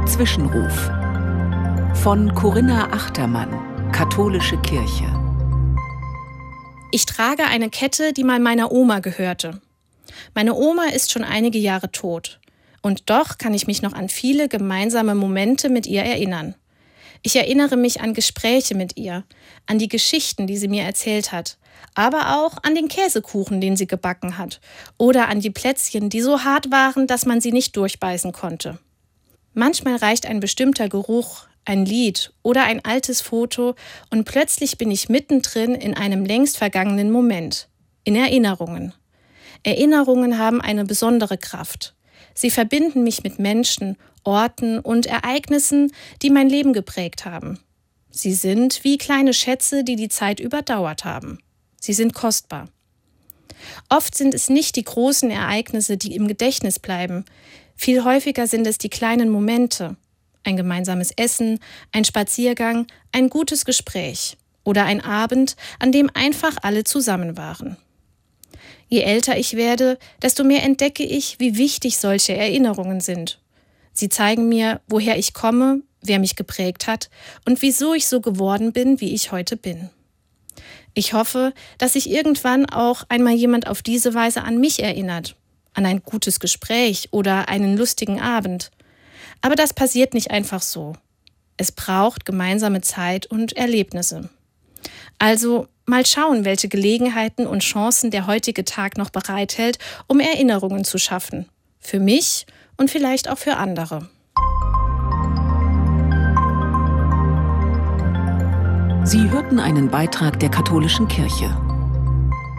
Zwischenruf von Corinna Achtermann, Katholische Kirche. Ich trage eine Kette, die mal meiner Oma gehörte. Meine Oma ist schon einige Jahre tot. Und doch kann ich mich noch an viele gemeinsame Momente mit ihr erinnern. Ich erinnere mich an Gespräche mit ihr, an die Geschichten, die sie mir erzählt hat, aber auch an den Käsekuchen, den sie gebacken hat, oder an die Plätzchen, die so hart waren, dass man sie nicht durchbeißen konnte. Manchmal reicht ein bestimmter Geruch, ein Lied oder ein altes Foto und plötzlich bin ich mittendrin in einem längst vergangenen Moment, in Erinnerungen. Erinnerungen haben eine besondere Kraft. Sie verbinden mich mit Menschen, Orten und Ereignissen, die mein Leben geprägt haben. Sie sind wie kleine Schätze, die die Zeit überdauert haben. Sie sind kostbar. Oft sind es nicht die großen Ereignisse, die im Gedächtnis bleiben. Viel häufiger sind es die kleinen Momente. Ein gemeinsames Essen, ein Spaziergang, ein gutes Gespräch oder ein Abend, an dem einfach alle zusammen waren. Je älter ich werde, desto mehr entdecke ich, wie wichtig solche Erinnerungen sind. Sie zeigen mir, woher ich komme, wer mich geprägt hat und wieso ich so geworden bin, wie ich heute bin. Ich hoffe, dass sich irgendwann auch einmal jemand auf diese Weise an mich erinnert, an ein gutes Gespräch oder einen lustigen Abend. Aber das passiert nicht einfach so. Es braucht gemeinsame Zeit und Erlebnisse. Also mal schauen, welche Gelegenheiten und Chancen der heutige Tag noch bereithält, um Erinnerungen zu schaffen. Für mich und vielleicht auch für andere. Sie hörten einen Beitrag der Katholischen Kirche.